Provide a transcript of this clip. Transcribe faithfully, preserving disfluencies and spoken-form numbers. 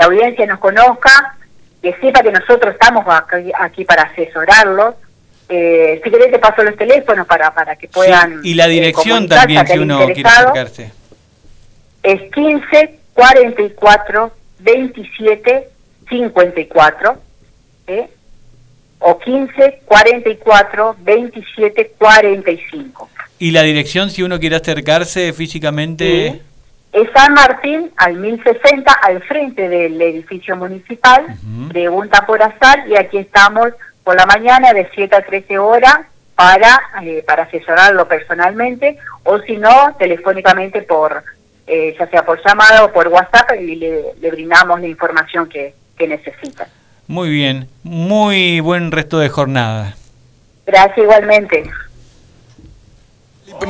audiencia nos conozca, que sepa que nosotros estamos aquí, aquí para asesorarlos. Eh, si querés te paso los teléfonos para, para que puedan... Sí, y la dirección eh, también, si uno quiere acercarse. Es quince, cuarenta y cuatro, veintisiete, cincuenta y cuatro, ¿eh? O quince, cuarenta y cuatro, veintisiete, cuarenta y cinco. ¿Y la dirección, si uno quiere acercarse físicamente? Sí. Es San Martín, al mil sesenta, al frente del edificio municipal. Uh-huh. Pregunta por Azar, y aquí estamos por la mañana de siete a trece horas para, eh, para asesorarlo personalmente, o si no, telefónicamente, por eh, ya sea por llamada o por WhatsApp, y le, le brindamos la información que, que necesita. Muy bien, muy buen resto de jornada. Gracias igualmente.